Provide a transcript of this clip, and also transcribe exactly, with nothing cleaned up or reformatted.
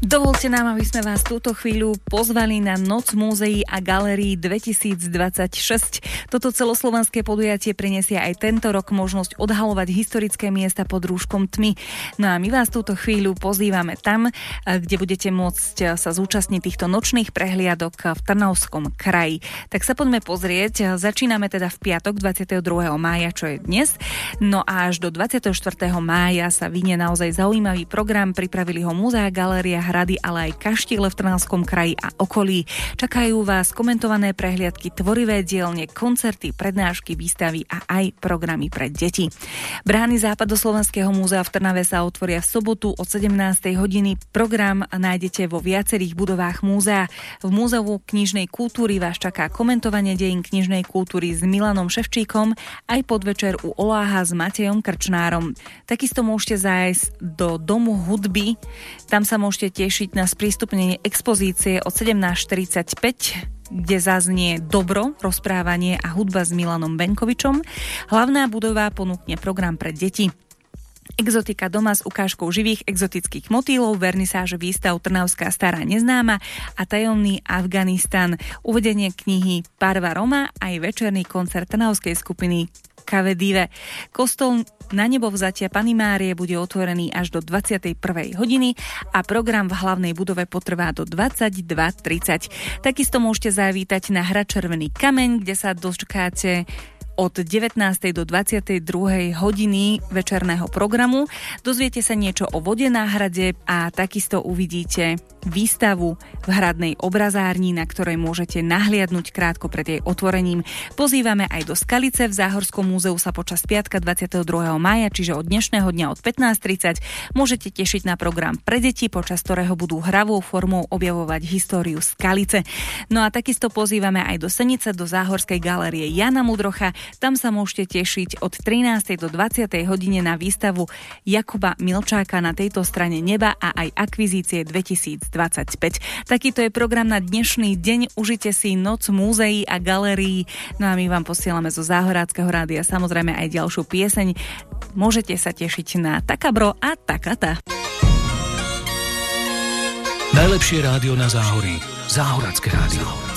Dovolte nám, aby sme vás túto chvíľu pozvali na Noc múzeí a galérií dvetisícdvadsaťšesť. Toto celoslovenské podujatie prinesie aj tento rok možnosť odhalovať historické miesta pod rúškom tmy. No a my vás túto chvíľu pozývame tam, kde budete môcť sa zúčastniť týchto nočných prehliadok v Trnavskom kraji. Tak sa poďme pozrieť. Začíname teda v piatok dvadsiateho druhého mája, čo je dnes. No a až do dvadsiateho štvrtého mája sa vynie naozaj zaujímavý program. Pripravili ho múzea, galéria, hrady, ale aj kaštiele v Trnavskom kraji a okolí. Čakajú vás komentované prehliadky, tvorivé dielne, koncerty, prednášky, výstavy a aj programy pre deti. Brány Západoslovenského múzea v Trnave sa otvoria v sobotu od sedemnástej hodiny. Program nájdete vo viacerých budovách múzea. V Múzeu knižnej kultúry vás čaká komentovanie dejín knižnej kultúry s Milanom Ševčíkom, aj podvečer u Oláha s Matejom Krčnárom. Takisto môžete zájsť do Domu hudby. Tam sa môžete tešiť na sprístupnenie expozície od sedemnásť štyridsaťpäť, kde zaznie Dobro, rozprávanie a hudba s Milanom Benkovičom. Hlavná budova ponúkne program pre deti. Exotika doma s ukážkou živých exotických motýlov, vernisáž výstav Trnavská stará neznáma a tajomný Afganistan, uvedenie knihy Parva Roma aj večerný koncert trnavskej skupiny Kave Dive. Kostol Na nebovzatia Panny Márie bude otvorený až do dvadsiatej prvej hodiny a program v hlavnej budove potrvá do dvadsaťdva tridsať. Takisto môžete zavítať na Hrad Červený kameň, kde sa dočkáte od devätnástej do dvadsiatej druhej hodiny večerného programu. Dozviete sa niečo o vode na hrade a takisto uvidíte výstavu v hradnej obrazárni, na ktorej môžete nahliadnúť krátko pred jej otvorením. Pozývame aj do Skalice. V Záhorskom múzeu sa počas piatka dvadsiateho druhého mája, čiže od dnešného dňa od pätnásť tridsať, môžete tešiť na program pre deti, počas ktorého budú hravou formou objavovať históriu Skalice. No a takisto pozývame aj do Senice, do Záhorskej galérie Jana Mudrocha. Tam sa môžete tešiť od trinástej do dvadsiatej hodine na výstavu Jakuba Milčáka Na tejto strane neba a aj akvizície dvetisícdvadsaťpäť. Takýto je program na dnešný deň. Užite si Noc múzeí a galérií. No a my vám posielame zo Záhoráckeho rádia samozrejme aj ďalšiu pieseň. Môžete sa tešiť na Takabro a Takata. Najlepšie rádio na Záhorí. Záhorácke rádio.